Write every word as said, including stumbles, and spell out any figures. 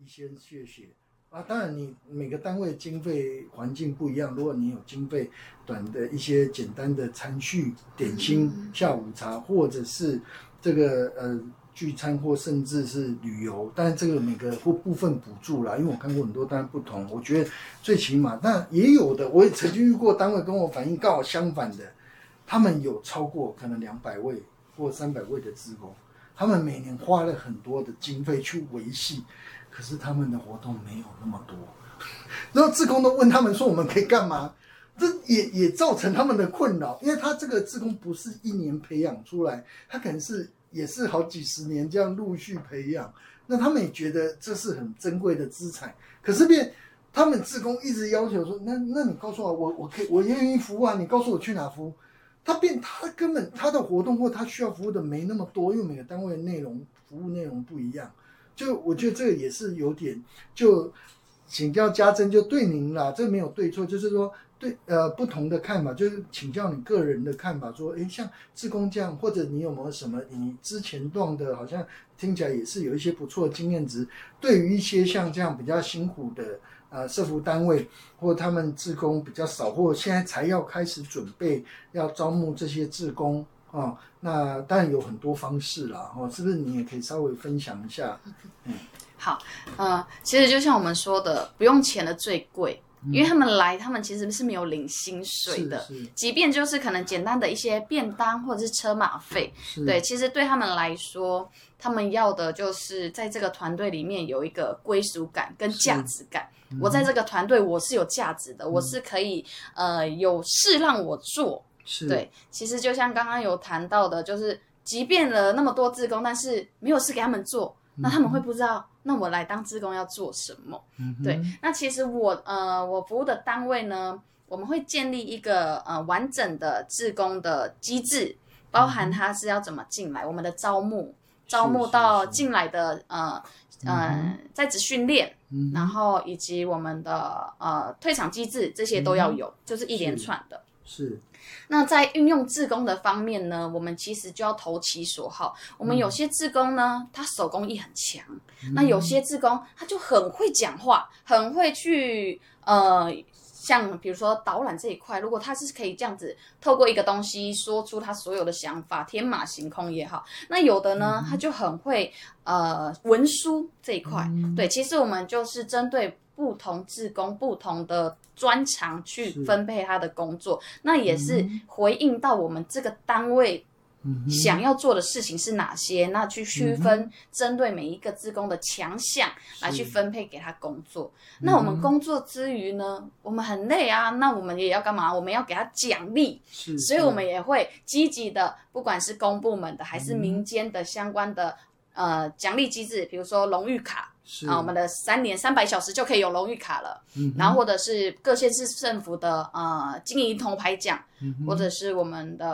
先谢谢啊。当然你每个单位经费环境不一样，如果你有经费短的一些简单的餐叙、点心、嗯、下午茶，或者是这个呃聚餐，或甚至是旅游，但是这个每个部部分补助啦，因为我看过很多单位不同，我觉得最起码，但也有的我也曾经遇过单位跟我反映刚好相反的，他们有超过可能两百位或三百位的志工，他们每年花了很多的经费去维系，可是他们的活动没有那么多，然后志工都问他们说我们可以干嘛？这也也造成他们的困扰，因为他这个志工不是一年培养出来，他可能是也是好几十年这样陆续培养，那他们也觉得这是很珍贵的资产，可是变他们志工一直要求说，那那你告诉我，我我可以我愿意服务啊，你告诉我去哪服务。他变他根本他的活动或他需要服务的没那么多，因为每个单位的内容服务内容不一样，就我觉得这个也是有点，就请教家珍，就对您啦，这没有对错，就是说对呃不同的看法，就是请教你个人的看法，说诶像志工这样，或者你有没有什么你之前段的好像听起来也是有一些不错的经验值，对于一些像这样比较辛苦的呃社福单位或他们志工比较少，或现在才要开始准备要招募这些志工哦，那当然有很多方式啦，哦，是不是你也可以稍微分享一下？嗯， 好，呃，其实就像我们说的，不用钱的最贵。因为他们来，他们其实是没有领薪水的，即便就是可能简单的一些便当或者是车马费，对，其实对他们来说，他们要的就是在这个团队里面有一个归属感跟价值感。嗯、我在这个团队我是有价值的，嗯、我是可以呃有事让我做。对，其实就像刚刚有谈到的，就是即便了那么多志工，但是没有事给他们做，那他们会不知道。那我来当志工要做什么？嗯、对，那其实我呃我服务的单位呢，我们会建立一个呃完整的志工的机制，包含他是要怎么进来，我们的招募，招募到进来的呃呃在职训练，嗯、然后以及我们的呃退场机制，这些都要有，嗯、就是一连串的。 是。 那在运用志工的方面呢，我们其实就要投其所好。我们有些志工呢，他手工艺很强，嗯、那有些志工他就很会讲话，很会去呃，像比如说导览这一块，如果他是可以这样子透过一个东西说出他所有的想法，天马行空也好。那有的呢，嗯、他就很会呃文书这一块。嗯、对，其实我们就是针对不同志工不同的专长去分配他的工作，那也是回应到我们这个单位想要做的事情是哪些，嗯、那去区分针对每一个志工的强项来去分配给他工作。那我们工作之余呢，我们很累啊，那我们也要干嘛？我们要给他奖励，所以我们也会积极的，不管是公部门的还是民间的相关的呃奖励机制，比如说荣誉卡。啊，我们的三年三百小时就可以有荣誉卡了，嗯、然后或者是各县市政府的呃经营铜牌奖，嗯、或者是我们的